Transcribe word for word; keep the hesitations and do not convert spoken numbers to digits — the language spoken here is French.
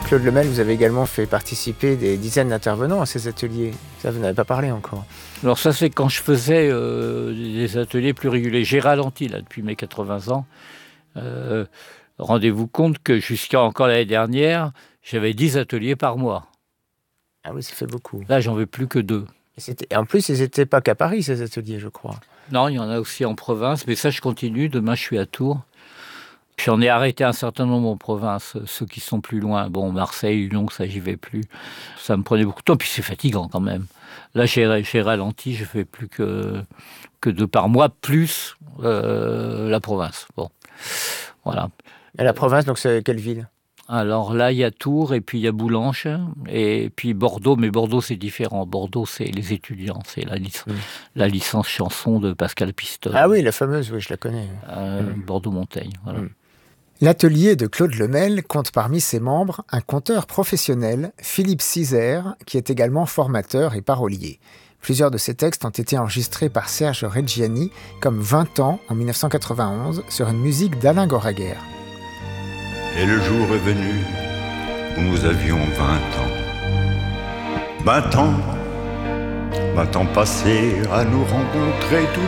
Claude Lemel, vous avez également fait participer des dizaines d'intervenants à ces ateliers. Ça, vous n'avez pas parlé encore. Alors ça, c'est quand je faisais euh, des ateliers plus réguliers. J'ai ralenti là depuis mes quatre-vingts ans. Euh, rendez-vous compte que jusqu'à encore l'année dernière, j'avais dix ateliers par mois. Ah oui, ça fait beaucoup. Là, j'en veux plus que deux. Et, c'était... et en plus, ils n'étaient pas qu'à Paris, ces ateliers, je crois. Non, il y en a aussi en province, mais ça, je continue. Demain, je suis à Tours. J'en ai arrêté un certain nombre en province, ceux qui sont plus loin. Bon, Marseille, Lyon, ça, j'y vais plus. Ça me prenait beaucoup de temps, puis c'est fatigant quand même. Là, j'ai, j'ai ralenti, je fais plus que, que deux par mois, plus euh, la province. Bon, voilà. Et la province, donc c'est quelle ville ? Alors là, il y a Tours, et puis il y a Boulanges, et puis Bordeaux, mais Bordeaux, c'est différent. Bordeaux, c'est les étudiants, c'est la, lic- mmh. la licence chanson de Pascal Pistole. Ah oui, la fameuse, oui, je la connais. Euh, mmh. Bordeaux-Montaigne, voilà. Mmh. L'atelier de Claude Lemel compte parmi ses membres un conteur professionnel, Philippe Cizère, qui est également formateur et parolier. Plusieurs de ses textes ont été enregistrés par Serge Reggiani, comme vingt ans en dix-neuf cent quatre-vingt-onze, sur une musique d'Alain Goraguer. Et le jour est venu où nous avions vingt ans. Vingt ans, vingt ans passés à nous rencontrer tous